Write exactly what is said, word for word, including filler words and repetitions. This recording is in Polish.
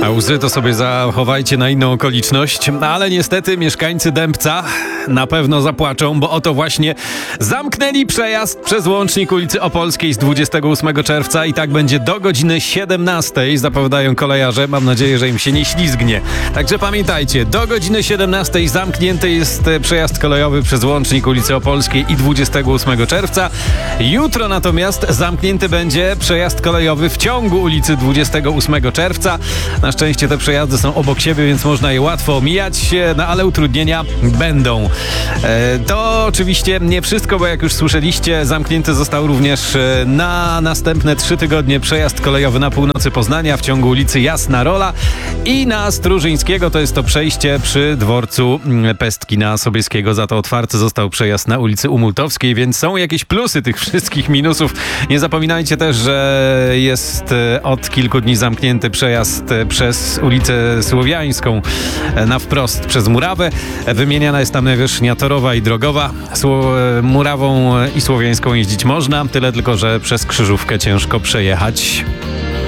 A łzy to sobie zachowajcie na inną okoliczność, ale niestety mieszkańcy Dębca na pewno zapłaczą, bo oto właśnie zamknęli przejazd przez łącznik ulicy Opolskiej z dwudziestego ósmego czerwca i tak będzie do godziny siedemnastej, zapowiadają kolejarze. Mam nadzieję, że im się nie ślizgnie. Także pamiętajcie, do godziny siedemnastej zamknięty jest przejazd kolejowy przez łącznik ulicy Opolskiej i dwudziestego ósmego czerwca. Jutro natomiast zamknięty będzie przejazd kolejowy w ciągu ulicy dwudziestego ósmego czerwca. Na szczęście te przejazdy są obok siebie, więc można je łatwo omijać, no ale utrudnienia będą. E, to oczywiście nie wszystko, bo jak już słyszeliście, zamknięty został również na następne trzy tygodnie przejazd kolejowy na północy Poznania w ciągu ulicy Jasna Rola i na Strużyńskiego, to jest to przejście przy dworcu Pestkina Sobieskiego. Za to otwarty został przejazd na ulicy Umultowskiej, więc są jakieś plusy tych wszystkich minusów. Nie zapominajcie też, że jest od kilku dni zamknięty przejazd przez ulicę Słowiańską na wprost przez Murawę. Wymieniana jest tam nawierzchnia torowa i drogowa. Sło- Murawą i Słowiańską jeździć można, tyle tylko, że przez Krzyżówkę ciężko przejechać.